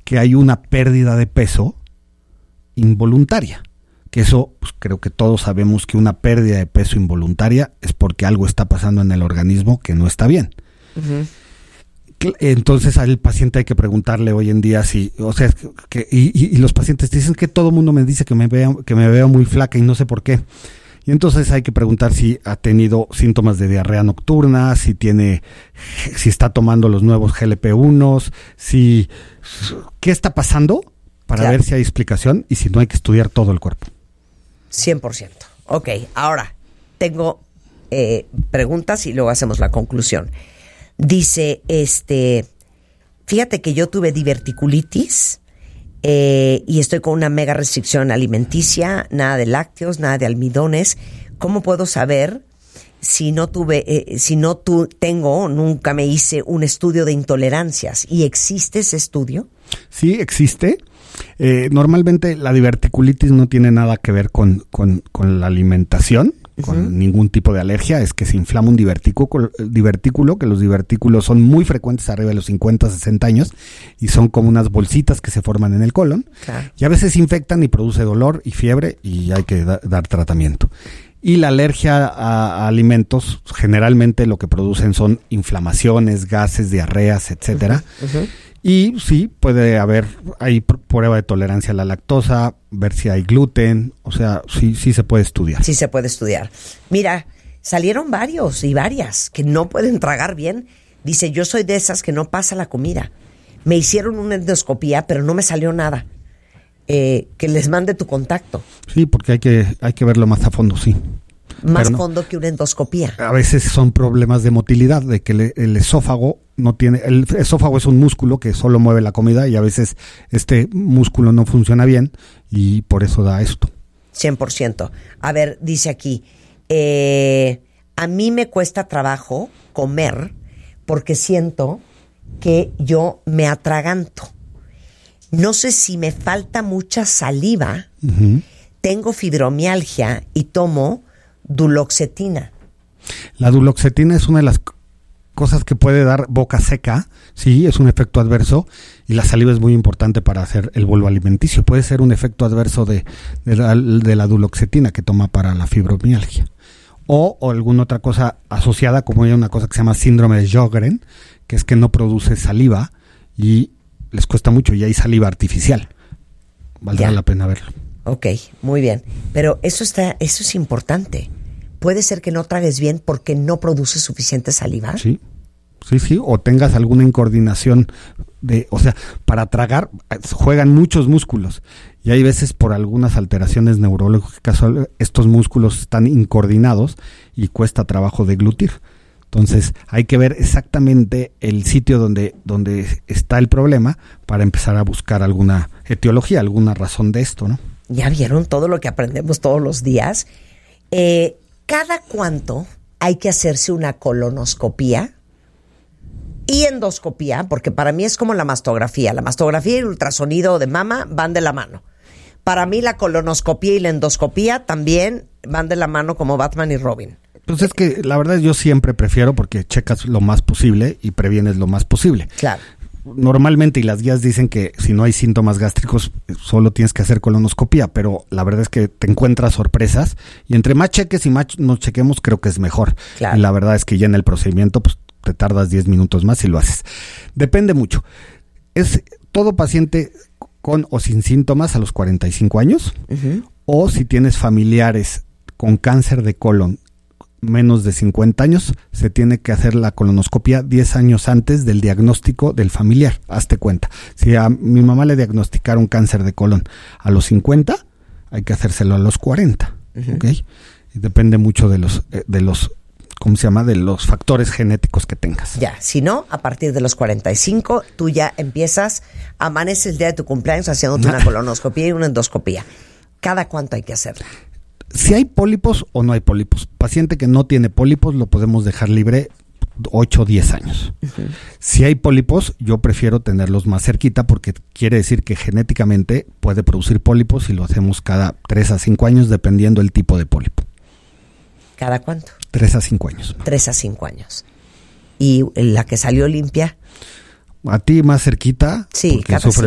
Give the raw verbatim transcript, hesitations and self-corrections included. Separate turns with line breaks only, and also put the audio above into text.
que hay una pérdida de peso involuntaria. Que eso, pues, creo que todos sabemos que una pérdida de peso involuntaria es porque algo está pasando en el organismo que no está bien. Uh-huh. Entonces al paciente hay que preguntarle hoy en día si, o sea, que, y, y, y los pacientes dicen que todo el mundo me dice que me veo, que me veo muy flaca y no sé por qué. Y entonces hay que preguntar si ha tenido síntomas de diarrea nocturna, si tiene, si está tomando los nuevos G L P uno, si, ¿qué está pasando? Para claro. ver si hay explicación y si no hay que estudiar todo el cuerpo.
cien por ciento. Ok, ahora tengo eh, preguntas y luego hacemos la conclusión. Dice, este, fíjate que yo tuve diverticulitis eh, y estoy con una mega restricción alimenticia, nada de lácteos, nada de almidones. ¿Cómo puedo saber si no tuve, eh, si no tu, tengo, nunca me hice un estudio de intolerancias? ¿Y existe ese estudio?
Sí, existe. Eh, normalmente la diverticulitis no tiene nada que ver con, con, con la alimentación, uh-huh. con ningún tipo de alergia, es que se inflama un divertículo, divertículo, que los divertículos son muy frecuentes arriba de los cincuenta, sesenta años y son como unas bolsitas que se forman en el colon, claro. y a veces infectan y produce dolor y fiebre y hay que da, dar tratamiento. Y la alergia a, a alimentos generalmente lo que producen son inflamaciones, gases, diarreas, etcétera. Uh-huh. Uh-huh. Y sí, puede haber, hay prueba de tolerancia a la lactosa, ver si hay gluten, o sea, sí, sí se puede estudiar.
Sí se puede estudiar. Mira, salieron varios y varias que no pueden tragar bien. Dice, yo soy de esas que no pasa la comida. Me hicieron una endoscopía, pero no me salió nada. Eh, que les mande tu contacto.
Sí, porque hay que, hay que verlo más a fondo, sí.
Más no, fondo que una endoscopía.
A veces son problemas de motilidad, de que el, el esófago no tiene, el esófago es un músculo que solo mueve la comida y a veces este músculo no funciona bien y por eso da esto.
cien por ciento. A ver, dice aquí, eh, a mí me cuesta trabajo comer porque siento que yo me atraganto. No sé si me falta mucha saliva, uh-huh. tengo fibromialgia y tomo duloxetina.
La duloxetina es una de las cosas que puede dar boca seca, sí, es un efecto adverso y la saliva es muy importante para hacer el bolo alimenticio. Puede ser un efecto adverso de, de, la, de la duloxetina que toma para la fibromialgia. O, o alguna otra cosa asociada, como hay una cosa que se llama síndrome de Sjögren, que es que no produce saliva y les cuesta mucho y hay saliva artificial. Valdrá ya. la pena verlo.
Ok, muy bien. Pero eso está, eso es importante. Puede ser que no tragues bien porque no produces suficiente saliva.
Sí, sí, sí. O tengas alguna incoordinación de, o sea, para tragar juegan muchos músculos y hay veces por algunas alteraciones neurológicas estos músculos están incoordinados y cuesta trabajo deglutir. Entonces hay que ver exactamente el sitio donde, donde está el problema para empezar a buscar alguna etiología, alguna razón de esto, ¿no?
Ya vieron todo lo que aprendemos todos los días. Eh, ¿Cada cuánto hay que hacerse una colonoscopía y endoscopía? Porque para mí es como la mastografía. La mastografía y el ultrasonido de mama van de la mano. Para mí la colonoscopía y la endoscopía también van de la mano como Batman y Robin.
Pues es que la verdad yo siempre prefiero porque checas lo más posible y previenes lo más posible.
Claro.
Normalmente, y las guías dicen que si no hay síntomas gástricos, solo tienes que hacer colonoscopía, pero la verdad es que te encuentras sorpresas y entre más cheques y más nos chequemos, creo que es mejor. Claro. Y la verdad es que ya en el procedimiento, pues te tardas diez minutos más y lo haces. Depende mucho. Es todo paciente con o sin síntomas a los cuarenta y cinco años, uh-huh. o si tienes familiares con cáncer de colon menos de cincuenta años, se tiene que hacer la colonoscopia diez años antes del diagnóstico del familiar. Hazte cuenta. Si a mi mamá le diagnosticaron cáncer de colon a los cincuenta, hay que hacérselo a los cuarenta. Uh-huh. ¿Okay? Y depende mucho de los, de los, ¿cómo se llama? De los factores genéticos que tengas.
Ya, si no, a partir de los cuarenta y cinco, tú ya empiezas, amaneces el día de tu cumpleaños haciéndote una colonoscopia y una endoscopia. ¿Cada cuánto hay que hacerla?
Si hay pólipos o no hay pólipos. Paciente que no tiene pólipos lo podemos dejar libre ocho o diez años. Uh-huh. Si hay pólipos, yo prefiero tenerlos más cerquita porque quiere decir que genéticamente puede producir pólipos y lo hacemos cada tres a cinco años dependiendo del tipo de pólipo.
¿Cada cuánto?
tres a cinco años.
tres a cinco años. ¿Y la que salió limpia?
A ti más cerquita.
Sí, cada